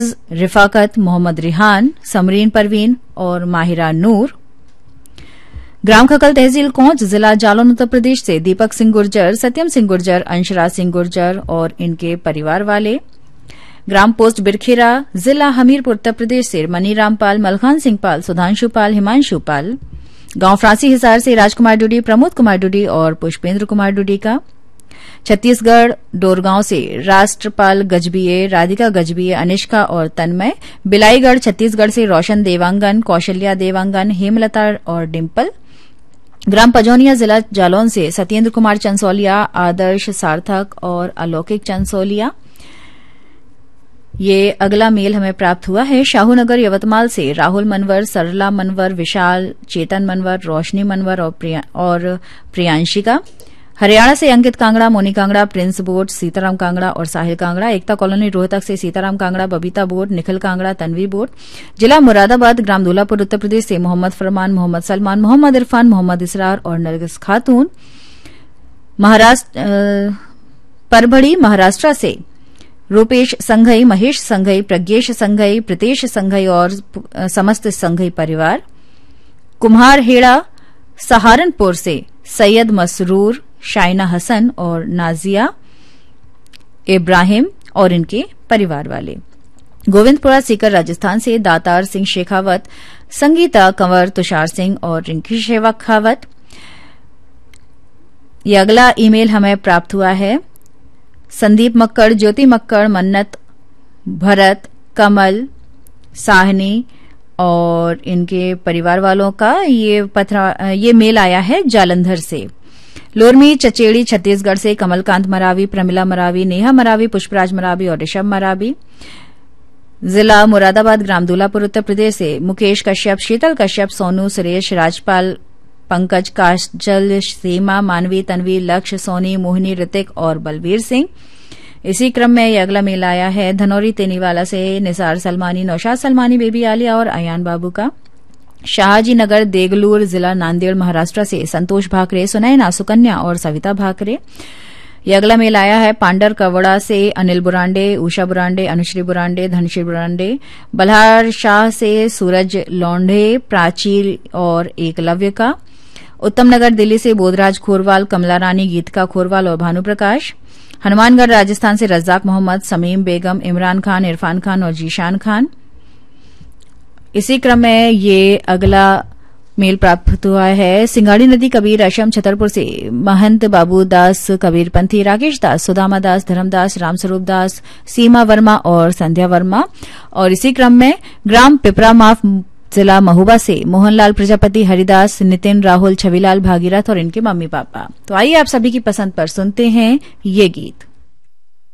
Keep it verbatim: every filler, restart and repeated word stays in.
रिफाकत, मोहम्मद रिहान, समरीन परवीन और माहिरा नूर। ग्राम खकल तहसील कोंच, जिला जालौन, उत्तर प्रदेश से दीपक सिंह गुर्जर, सत्यम सिंह गुर्जर, अंशराज सिंह गुर्जर और इनके परिवार वाले। ग्राम पोस्ट बिरखेरा, जिला हमीरपुर, उत्तर प्रदेश से मनीराम पाल, मलखान सिंह पाल, सुधांशु पाल, हिमांशु पाल। गांव फ्रांसी हिसार से राजकुमार डुडी, प्रमोद कुमार डुडी और पुष्पेंद्र कुमार डुडी का। छत्तीसगढ़ डोरगांव से राष्ट्रपाल गजबीये, राधिका गजबीये, अनिष्का और तन्मय। बिलाईगढ़ छत्तीसगढ़ से रोशन देवांगन, कौशल्या देवांगन, हेमलता और डिम्पल। ग्राम पजौनिया, जिला जालौन से सत्येंद्र कुमार चंसोलिया, आदर्श सार्थक और अलौकिक चंसोलिया। ये अगला मेल हमें प्राप्त हुआ है शाहूनगर यवतमाल से राहुल मनवर, सरला मनवर, विशाल, चेतन मनवर, रोशनी मनवर और, प्रिया, और प्रियांशिका। हरियाणा से अंकित कांगड़ा, मोनी कांगड़ा, प्रिंस बोट, सीताराम कांगड़ा और साहिल कांगड़ा। एकता कॉलोनी रोहतक से सीताराम कांगड़ा, बबीता बोट, निखिल कांगड़ा, तन्वी बोट। जिला मुरादाबाद, ग्राम दूल्हापुर, उत्तर प्रदेश से मोहम्मद फरमान, मोहम्मद सलमान, मोहम्मद इरफान, मोहम्मद इसरार और नरगिस खातून। महाराष्ट्र परभड़ी महाराष्ट्र से Rupesh Shanghai, Mahesh Shanghai, Pradnyesh Shanghai, Pritesh Shanghai और समस्त संघई परिवार। कुम्हार हेड़ा सहारनपुर से सैयद मसरूर, शाइना हसन और नाजिया इब्राहिम और इनके परिवार वाले। गोविंदपुरा सीकर राजस्थान से दातार सिंह शेखावत, संगीता कंवर, तुषार सिंह और रिंकी शेखावत। ये अगला ईमेल हमें प्राप्त हुआ है संदीप मक्कड़, ज्योति मक्कड़, मन्नत, भरत, कमल, साहनी और इनके परिवार वालों का। ये पत्र ये मेल आया है जालंधर से। लोरमी चचेड़ी छत्तीसगढ़ से कमलकांत मरावी, प्रमिला मरावी, नेहा मरावी, पुष्पराज मरावी और ऋषभ मरावी। जिला मुरादाबाद, ग्राम दूल्हापुर, उत्तर प्रदेश से मुकेश कश्यप, शीतल कश्यप, सोनू, सुरेश, राजपाल, पंकज, काजल, सीमा, मानवी, तन्वी, लक्ष्य, सोनी, मोहिनी, ऋतिक और बलवीर सिंह। इसी क्रम में यह अगला मेल आया है धनौरी तेनीवाला से निसार सलमानी, नौशाद सलमानी, बेबी आलिया और अयान बाबू का। शाहजी नगर, देगलूर, जिला नांदेड़, महाराष्ट्र से संतोष भाकरे, सुनैना, सुकन्या और सविता भाकरे। यह अगला मेल आया है पांडर कवड़ा से अनिल बुरांडे, उषा बुरांडे, अनुश्री बुरांडे, धनश्री बुरांडे। बल्हार शाह से सूरज लोंढे, प्राची और एकलव्य का। उत्तम नगर दिल्ली से बोधराज खोरवाल, कमला रानी, गीतिका खोरवाल और भानु प्रकाश। हनुमानगढ़ राजस्थान से रज्जाक मोहम्मद, समीम बेगम, इमरान खान, इरफान खान और जीशान खान। इसी क्रम में ये अगला मेल प्राप्त हुआ है सिंगाड़ी नदी कबीर आश्रम छतरपुर से महंत बाबू दास, कबीर पंथी, राकेश दास, सुदामा दास, धर्मदास, रामस्वरूप दास, सीमा वर्मा और संध्या वर्मा। और इसी क्रम में ग्राम पिपरा माफ, जिला महोबा से मोहनलाल प्रजापति, हरिदास, नितिन, राहुल, छविलाल, भागीरथ और इनके मम्मी पापा। तो आइए आप सभी की पसंद पर सुनते हैं ये गीत।